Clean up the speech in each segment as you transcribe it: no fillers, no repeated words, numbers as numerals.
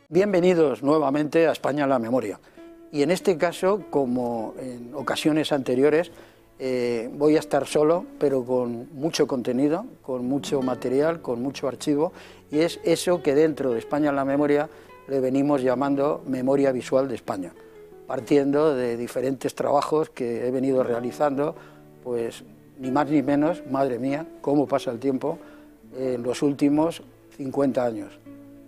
Bienvenidos nuevamente a España en la Memoria. Y en este caso, como en ocasiones anteriores, voy a estar solo, pero con mucho contenido, con mucho material, con mucho archivo, y es eso que dentro de España en la Memoria le venimos llamando Memoria Visual de España, partiendo de diferentes trabajos que he venido realizando, pues ni más ni menos, madre mía, cómo pasa el tiempo, en los últimos 50 años.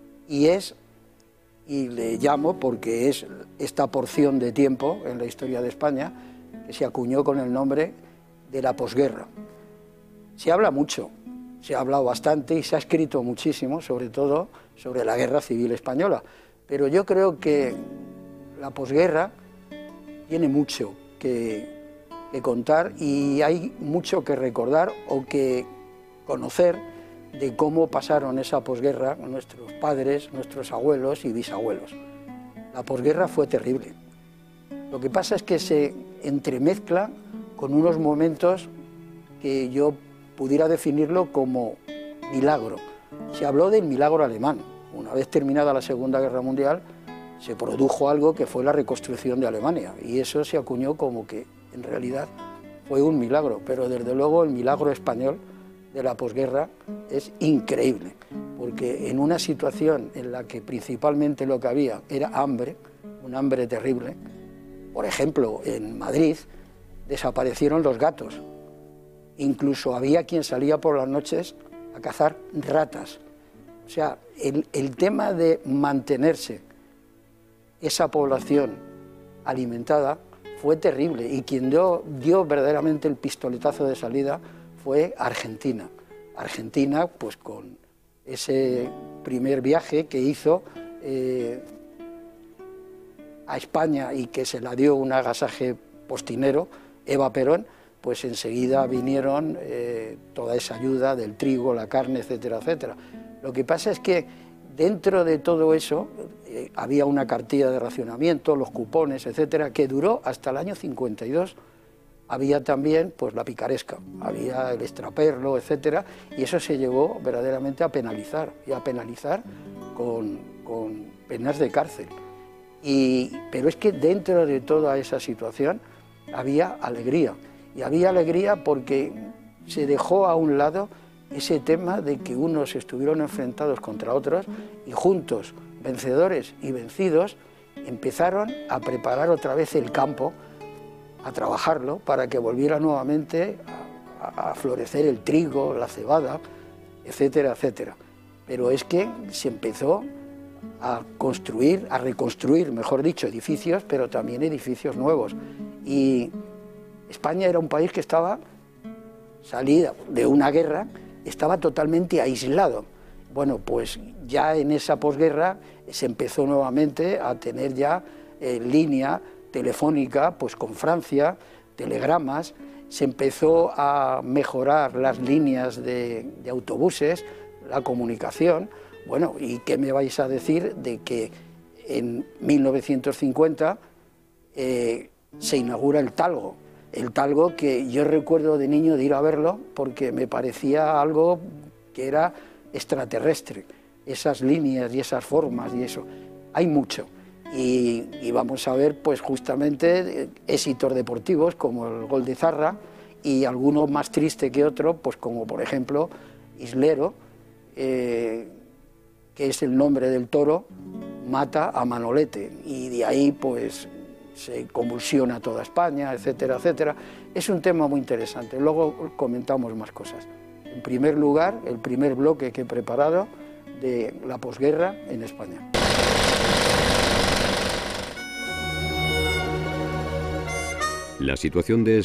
Y le llamo porque es esta porción de tiempo en la historia de España que se acuñó con el nombre de la posguerra. Se habla mucho, se ha hablado bastante y se ha escrito muchísimo, sobre todo sobre la Guerra Civil Española, pero yo creo que la posguerra tiene mucho que contar y hay mucho que recordar o que conocer de cómo pasaron esa posguerra nuestros padres, nuestros abuelos y bisabuelos. La posguerra fue terrible. Lo que pasa es que se entremezcla con unos momentos que yo pudiera definirlo como milagro. Se habló del milagro alemán. Una vez terminada la Segunda Guerra Mundial, se produjo algo que fue la reconstrucción de Alemania, y eso se acuñó como que en realidad fue un milagro, pero desde luego el milagro español de la posguerra es increíble, porque en una situación en la que principalmente lo que había era hambre, un hambre terrible, por ejemplo, en Madrid desaparecieron los gatos, incluso había quien salía por las noches a cazar ratas. O sea, el tema de mantenerse esa población alimentada fue terrible, y quien dio verdaderamente el pistoletazo de salida fue Argentina. Argentina, pues con ese primer viaje que hizo a España y que se la dio un agasaje postinero, Eva Perón, pues enseguida vinieron toda esa ayuda del trigo, la carne, etcétera, etcétera. Lo que pasa es que dentro de todo eso había una cartilla de racionamiento, los cupones, etcétera, que duró hasta el año 52. Había también pues la picaresca, había el extraperlo, etcétera, y eso se llevó verdaderamente a penalizar, y a penalizar con penas de cárcel. Pero es que dentro de toda esa situación había alegría, y había alegría porque se dejó a un lado ese tema de que unos estuvieron enfrentados contra otros y juntos, vencedores y vencidos, empezaron a preparar otra vez el campo, a trabajarlo para que volviera nuevamente a florecer el trigo, la cebada, etcétera, etcétera. Pero es que se empezó a construir, a reconstruir, mejor dicho, edificios, pero también edificios nuevos. Y España era un país que estaba salida de una guerra, estaba totalmente aislado. Bueno, pues ya en esa posguerra se empezó nuevamente a tener ya línea telefónica, pues con Francia, telegramas, se empezó a mejorar las líneas de autobuses, la comunicación. Bueno, ¿y qué me vais a decir de que en 1950 se inaugura el Talgo? El Talgo que yo recuerdo de niño de ir a verlo porque me parecía algo que era extraterrestre, esas líneas y esas formas y eso. Hay mucho. Y vamos a ver pues justamente éxitos deportivos como el gol de Zarra y alguno más triste que otro, pues como por ejemplo Islero, que es el nombre del toro, mata a Manolete, y de ahí pues se convulsiona toda España, etcétera, etcétera. Es un tema muy interesante, luego comentamos más cosas. En primer lugar, el primer bloque que he preparado de la posguerra en España. La situación de